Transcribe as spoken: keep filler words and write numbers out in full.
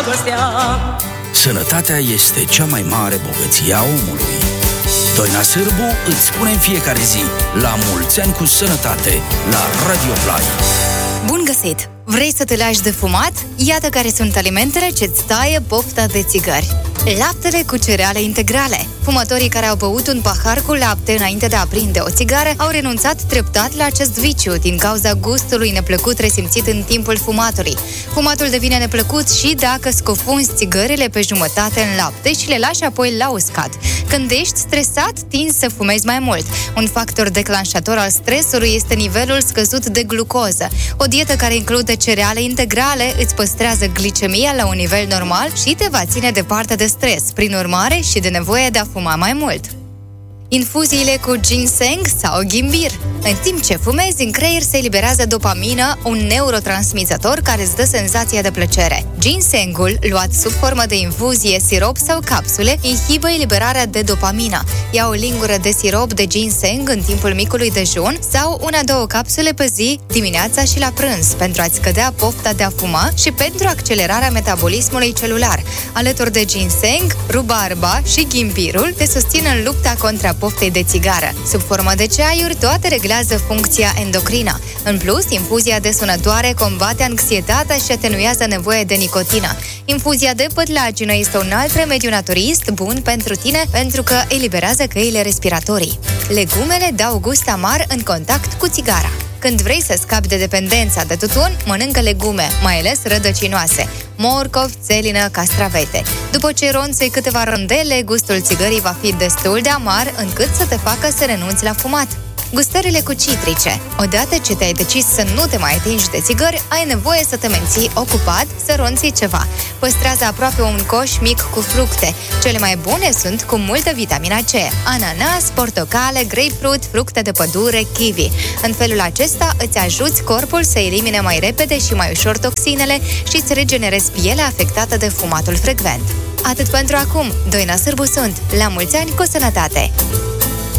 dragostea. Sănătatea este cea mai mare bogăție a omului. Doina Sârbu îți spune în fiecare zi la mulți ani cu sănătate la Radio Play. Bun găsit! Vrei să te lași de fumat? Iată care sunt alimentele ce-ți taie pofta de țigări. Laptele cu cereale integrale. Fumătorii care au băut un pahar cu lapte înainte de a aprinde o țigară au renunțat treptat la acest viciu din cauza gustului neplăcut resimțit în timpul fumatului. Fumatul devine neplăcut și dacă scofunzi țigările pe jumătate în lapte și le lași apoi la uscat. Când ești stresat, tinzi să fumezi mai mult. Un factor declanșator al stresului este nivelul scăzut de glucoză. O dietă care include cereale integrale îți păstrează glicemia la un nivel normal și te va ține departe de stres, prin urmare și de nevoie de a fuma mai mult. Infuziile cu ginseng sau ghimbir. În timp ce fumezi, în creier se eliberează dopamină, un neurotransmițător care îți dă senzația de plăcere. Ginsengul, luat sub formă de infuzie, sirop sau capsule, inhibă eliberarea de dopamină. Ia o lingură de sirop de ginseng în timpul micului dejun sau una-două capsule pe zi, dimineața și la prânz, pentru a-ți scădea pofta de a fuma și pentru accelerarea metabolismului celular. Alături de ginseng, rubarba și ghimbirul te susțin în lupta contra poftei de țigară. Sub formă de ceaiuri, toate reglează funcția endocrină. În plus, infuzia de sunătoare combate anxietatea și atenuează nevoia de nicotină. Infuzia de pătlagină este un alt remediu naturist bun pentru tine pentru că eliberează căile respiratorii. Legumele dau gust amar în contact cu țigara. Când vrei să scapi de dependența de tutun, mănâncă legume, mai ales rădăcinoase, morcov, țelină, castravete. După ce ronțui câteva rândele, gustul țigării va fi destul de amar încât să te facă să renunți la fumat. Gustările cu citrice. Odată ce te-ai decis să nu te mai atingi de țigări, ai nevoie să te menții ocupat, să ronți ceva. Păstrează aproape un coș mic cu fructe. Cele mai bune sunt cu multă vitamina C: ananas, portocale, grapefruit, fructe de pădure, kiwi. În felul acesta îți ajuți corpul să elimine mai repede și mai ușor toxinele și îți regenerezi pielea afectată de fumatul frecvent. Atât pentru acum. Doina Sârbu sunt. La mulți ani cu sănătate!